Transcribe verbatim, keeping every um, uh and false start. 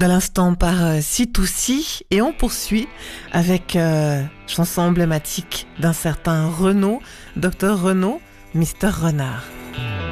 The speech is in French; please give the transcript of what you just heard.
à l'instant par euh, C deux C et on poursuit avec euh, chanson emblématique d'un certain Renaud, Docteur Renaud, Mister Renard.